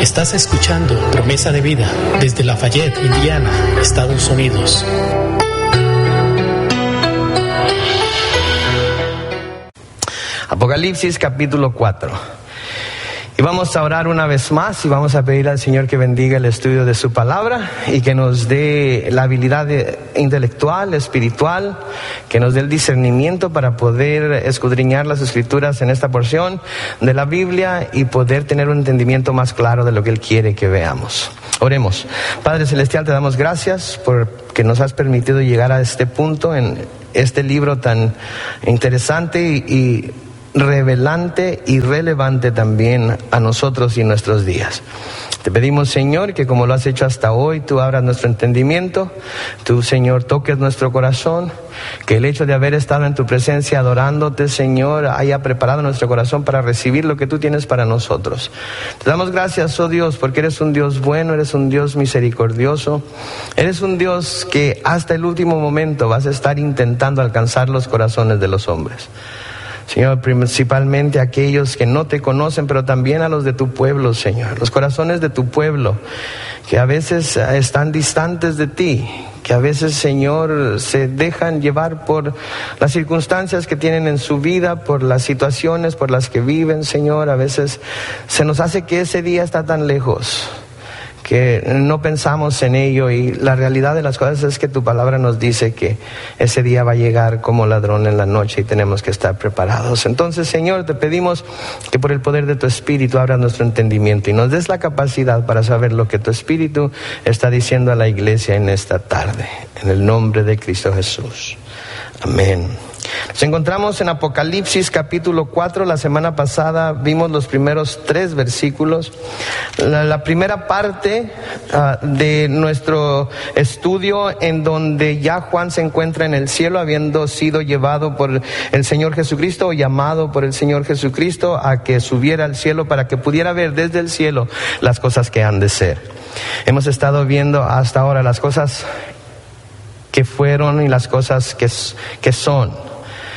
Estás escuchando Promesa de Vida desde Lafayette, Indiana, Estados Unidos. Apocalipsis capítulo 4. Y vamos a orar una vez más y vamos a pedir al Señor que bendiga el estudio de su palabra y que nos dé la habilidad intelectual, espiritual, que nos dé el discernimiento para poder escudriñar las escrituras en esta porción de la Biblia y poder tener un entendimiento más claro de lo que Él quiere que veamos. Oremos. Padre Celestial, te damos gracias porque nos has permitido llegar a este punto en este libro tan interesante y revelante y relevante también a nosotros y nuestros días. Te pedimos, Señor, que como lo has hecho hasta hoy, tú abras nuestro entendimiento, tú, Señor, toques nuestro corazón, que el hecho de haber estado en tu presencia adorándote, Señor, haya preparado nuestro corazón para recibir lo que tú tienes para nosotros. Te damos gracias, oh Dios, porque eres un Dios bueno, eres un Dios misericordioso, eres un Dios que hasta el último momento vas a estar intentando alcanzar los corazones de los hombres. Señor, principalmente a aquellos que no te conocen, pero también a los de tu pueblo, Señor. Los corazones de tu pueblo, que a veces están distantes de ti, que a veces, Señor, se dejan llevar por las circunstancias que tienen en su vida, por las situaciones por las que viven, Señor. A veces se nos hace que ese día está tan lejos que no pensamos en ello, y la realidad de las cosas es que tu palabra nos dice que ese día va a llegar como ladrón en la noche y tenemos que estar preparados. Entonces, Señor, te pedimos que por el poder de tu Espíritu abras nuestro entendimiento y nos des la capacidad para saber lo que tu Espíritu está diciendo a la iglesia en esta tarde, en el nombre de Cristo Jesús. Amén. Nos encontramos en Apocalipsis capítulo 4. La semana pasada vimos los primeros 3 versículos. La primera parte de nuestro estudio, en donde ya Juan se encuentra en el cielo, habiendo sido llevado por el Señor Jesucristo, o llamado por el Señor Jesucristo a que subiera al cielo para que pudiera ver desde el cielo las cosas que han de ser. Hemos estado viendo hasta ahora las cosas que fueron y las cosas que son.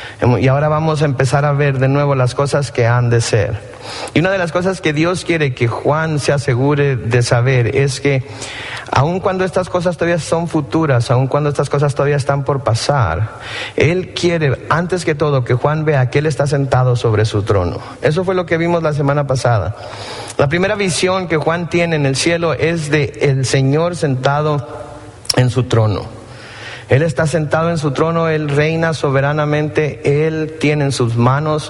Y ahora vamos a empezar a ver de nuevo las cosas que han de ser. Y una de las cosas que Dios quiere que Juan se asegure de saber es que aun cuando estas cosas todavía son futuras, aun cuando estas cosas todavía están por pasar, Él quiere, antes que todo, que Juan vea que Él está sentado sobre su trono. Eso fue lo que vimos la semana pasada. La primera visión que Juan tiene en el cielo es de el Señor sentado en su trono. Él está sentado en su trono, Él reina soberanamente, Él tiene en sus manos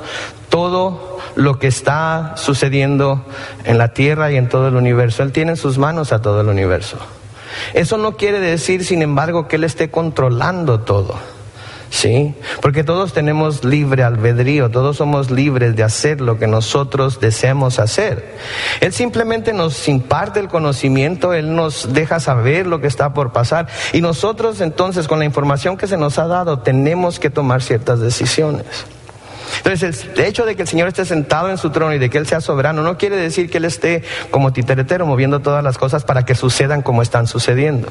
todo lo que está sucediendo en la tierra y en todo el universo. Él tiene en sus manos a todo el universo. Eso no quiere decir, sin embargo, que Él esté controlando todo. Sí, porque todos tenemos libre albedrío, todos somos libres de hacer lo que nosotros deseamos hacer. Él simplemente nos imparte el conocimiento, Él nos deja saber lo que está por pasar, y nosotros entonces, con la información que se nos ha dado, tenemos que tomar ciertas decisiones. Entonces, el hecho de que el Señor esté sentado en su trono y de que Él sea soberano no quiere decir que Él esté como titeretero moviendo todas las cosas para que sucedan como están sucediendo.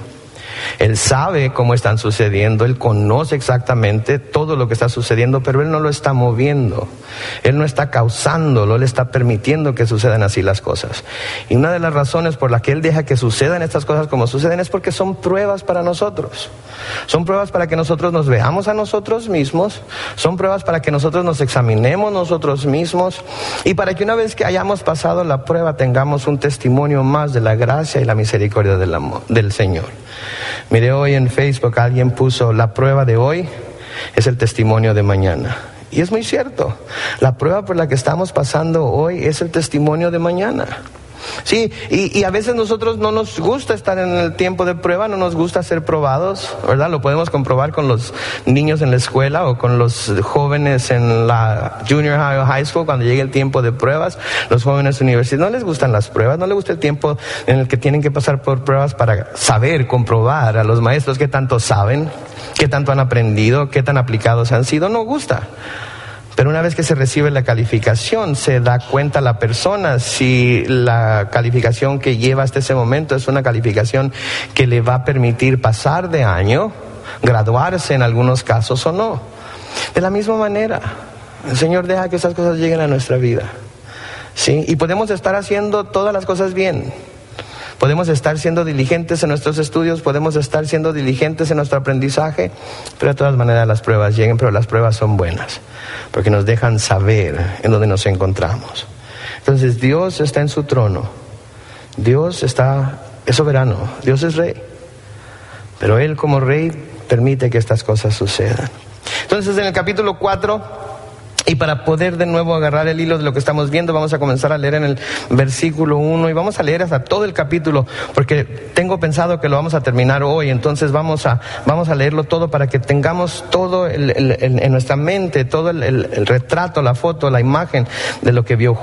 Él sabe cómo están sucediendo, Él conoce exactamente todo lo que está sucediendo, pero Él no lo está moviendo, Él no está causándolo, Él está permitiendo que sucedan así las cosas. Y una de las razones por la que Él deja que sucedan estas cosas como suceden es porque son pruebas para nosotros. Son pruebas para que nosotros nos veamos a nosotros mismos, son pruebas para que nosotros nos examinemos nosotros mismos, y para que una vez que hayamos pasado la prueba tengamos un testimonio más de la gracia y la misericordia del Señor. Mire, hoy en Facebook alguien puso: la prueba de hoy es el testimonio de mañana. Y es muy cierto, la prueba por la que estamos pasando hoy es el testimonio de mañana. Sí, y a veces nosotros no nos gusta estar en el tiempo de prueba, no nos gusta ser probados, ¿verdad? Lo podemos comprobar con los niños en la escuela o con los jóvenes en la junior high o high school. Cuando llegue el tiempo de pruebas, los jóvenes universitarios no les gustan las pruebas, no les gusta el tiempo en el que tienen que pasar por pruebas para saber, comprobar a los maestros qué tanto saben, qué tanto han aprendido, qué tan aplicados han sido. No gusta. Pero una vez que se recibe la calificación, se da cuenta la persona si la calificación que lleva hasta ese momento es una calificación que le va a permitir pasar de año, graduarse en algunos casos o no. De la misma manera, el Señor deja que esas cosas lleguen a nuestra vida. ¿sí? Y podemos estar haciendo todas las cosas bien. Podemos estar siendo diligentes en nuestros estudios, podemos estar siendo diligentes en nuestro aprendizaje, pero de todas maneras las pruebas llegan, pero las pruebas son buenas, porque nos dejan saber en dónde nos encontramos. Entonces Dios está en su trono, Dios es soberano, Dios es rey, pero Él como rey permite que estas cosas sucedan. Entonces en el capítulo 4, y para poder de nuevo agarrar el hilo de lo que estamos viendo, vamos a comenzar a leer en el versículo 1 y vamos a leer hasta todo el capítulo, porque tengo pensado que lo vamos a terminar hoy. Entonces vamos a leerlo todo para que tengamos todo en nuestra mente, todo el retrato, la foto, la imagen de lo que vio